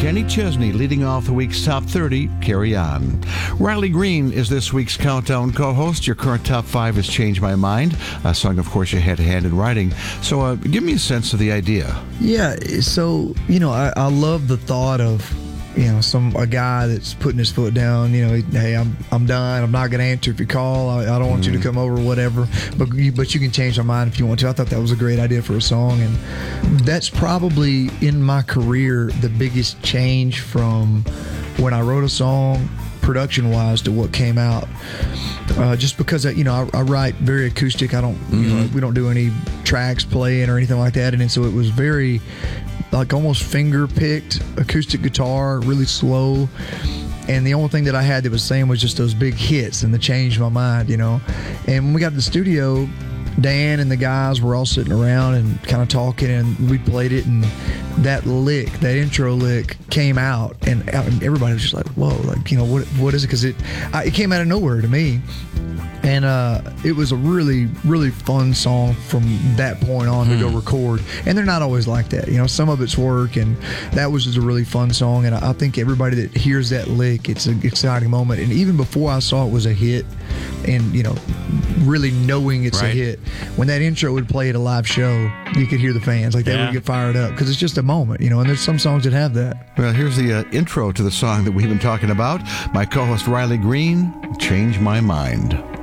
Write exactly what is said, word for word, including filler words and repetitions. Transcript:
Kenny Chesney leading off the week's Top thirty. Carry on. Riley Green is this week's Countdown co-host. Your current Top five has Changed My Mind, a song, of course, you had hand in writing. So uh, give me a sense of the idea. Yeah, so, you know, I, I love the thought of, you know, some a guy that's putting his foot down, you know, hey, I'm I'm done. I'm not going to answer if you call. I, I don't want mm-hmm. you to come over, whatever. But you, but you can change my mind if you want to. I thought that was a great idea for a song. And that's probably, in my career, the biggest change from when I wrote a song, production-wise, to what came out. Uh, just because, you know, I, I write very acoustic. I don't, mm-hmm. you know, we don't do any tracks playing or anything like that. And so it was very... like almost finger-picked acoustic guitar, really slow. And the only thing that I had that was saying was just those big hits and the Changed My Mind, you know. And when we got to the studio, Dan and the guys were all sitting around and kind of talking, and we played it, and that lick, that intro lick came out, and everybody was just like, whoa, like, you know, what what is it? Because it, I, it came out of nowhere to me. And uh, it was a really, really fun song from that point on hmm. to go record. And they're not always like that. You know, some of it's work, and that was just a really fun song. And I think everybody that hears that lick, it's an exciting moment. And even before I saw it was a hit, and, you know, really knowing it's right. a hit, when that intro would play at a live show, you could hear the fans. Like, they yeah. would get fired up because it's just a moment, you know, and there's some songs that have that. Well, here's the uh, intro to the song that we've been talking about. My co-host Riley Green, Change My Mind.